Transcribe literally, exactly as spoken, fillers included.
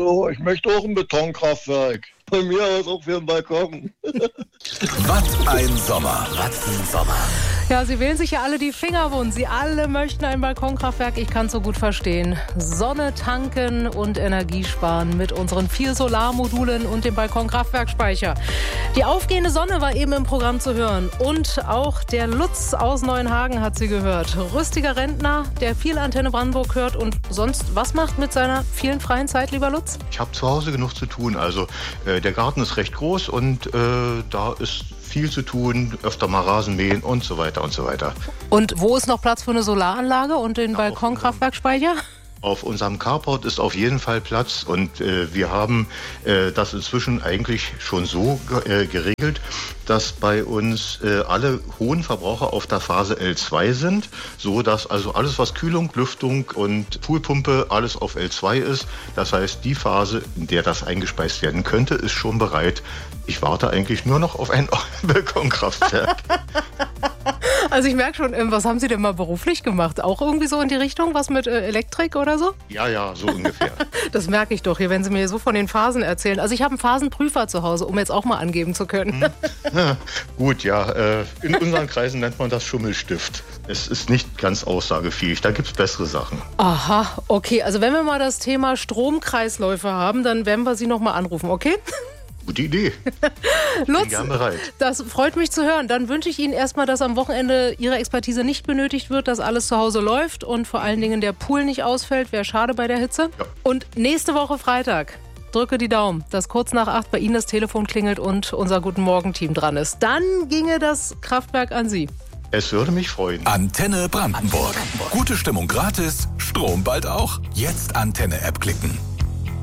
Hallo, ich möchte auch ein Betonkraftwerk. Von mir aus auch für den Balkon. Was ein Sommer, was ein Sommer. Ja, Sie wählen sich ja alle die Finger wund. Sie alle möchten ein Balkonkraftwerk. Ich kann es so gut verstehen. Sonne tanken und Energie sparen mit unseren vier Solarmodulen und dem Balkonkraftwerkspeicher. Die aufgehende Sonne war eben im Programm zu hören. Und auch der Lutz aus Neuenhagen hat sie gehört. Rüstiger Rentner, der viel Antenne Brandenburg hört und sonst was macht mit seiner vielen freien Zeit, lieber Lutz? Ich habe zu Hause genug zu tun. Also äh, der Garten ist recht groß und äh, da ist viel zu tun, öfter mal Rasen mähen und so weiter und so weiter. Und wo ist noch Platz für eine Solaranlage und den Balkonkraftwerkspeicher? Auf unserem Carport ist auf jeden Fall Platz und äh, wir haben äh, das inzwischen eigentlich schon so ge- äh, geregelt, dass bei uns äh, alle hohen Verbraucher auf der Phase L zwei sind, so dass also alles, was Kühlung, Lüftung und Poolpumpe, alles auf L zwei ist. Das heißt, die Phase, in der das eingespeist werden könnte, ist schon bereit. Ich warte eigentlich nur noch auf ein Balkonkraftwerk. Also ich merke schon, was haben Sie denn mal beruflich gemacht? Auch irgendwie so in die Richtung, was mit äh, Elektrik oder so? Ja, ja, so ungefähr. Das merke ich doch hier, wenn Sie mir so von den Phasen erzählen. Also ich habe einen Phasenprüfer zu Hause, um jetzt auch mal angeben zu können. Hm. Ja, gut, ja, äh, in unseren Kreisen nennt man das Schummelstift. Es ist nicht ganz aussagefähig, da gibt es bessere Sachen. Aha, okay. Also wenn wir mal das Thema Stromkreisläufe haben, dann werden wir Sie noch mal anrufen, okay? Gute Idee. Lutz, bin gern bereit. Das freut mich zu hören. Dann wünsche ich Ihnen erstmal, dass am Wochenende Ihre Expertise nicht benötigt wird, dass alles zu Hause läuft und vor allen Dingen der Pool nicht ausfällt. Wäre schade bei der Hitze. Ja. Und nächste Woche Freitag, drücke die Daumen, dass kurz nach acht bei Ihnen das Telefon klingelt und unser Guten Morgen-Team dran ist. Dann ginge das Kraftwerk an Sie. Es würde mich freuen. Antenne Brandenburg. Gute Stimmung gratis, Strom bald auch. Jetzt Antenne-App klicken.